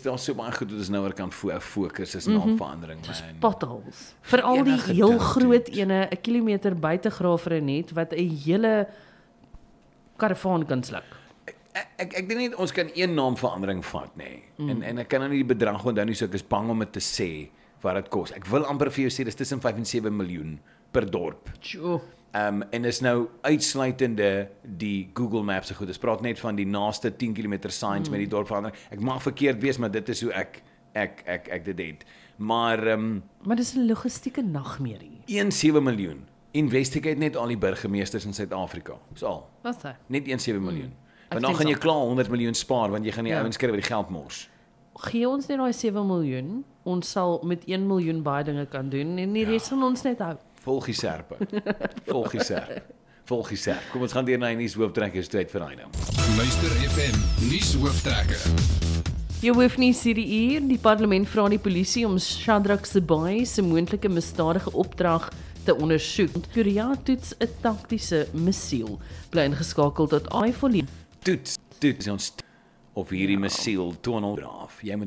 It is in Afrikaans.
daar so baie goed wat ons nou oor kan fokus is naamverandering, man. Potholes. Veral die Enige heel ding, groot dude. ene, 'n kilometer buite Graaf-Reinet wat 'n hele karavaan kan sluk. Ek dink nie ons kan een naamverandering vat nê. En ek kan nou nie die bedrag onthou nie, so ek is bang om dit te sê wat dit kos. Ek wil amper vir jou sê dis tussen 5 en 7 miljoen per dorp. Tjoe. En is nou uitsluitende die Google Maps se goed. Ons praat net van die naaste 10 km signs met die dorpverandering. Ek mag verkeerd wees, maar dit is hoe ek dit het. Maar Maar dis 'n logistieke nagmerrie. 1,7 miljoen. Investigate net al die burgemeesters in Suid-Afrika. Dis al. Wat sê? Net 1,7 miljoen. Ek Want dan stem gaan jy saam. klaar 100 miljoen spaar want jy gaan die ouens kry wat die geld mors. Gee ons net daai 7 miljoen, ons sal met 1 miljoen baie dinge kan doen en die res van ons net hou. Volg die serpe. Volg die serp. Volg die serp. Kom ons gaan deur na die nuushooftrekkers tyd vir daai nou. Luister FM nuushooftrekker. Jou hoofnuus hierdie uur, die parlement vra die polisie om Shadrack Sibay se moontlike misdadige opdrag te ondersoek. Korea toets 'n taktiese missiel. Bly ingeskakel tot iVolleyball. Toets ons of hierdie missiel toon hom af. Jy moet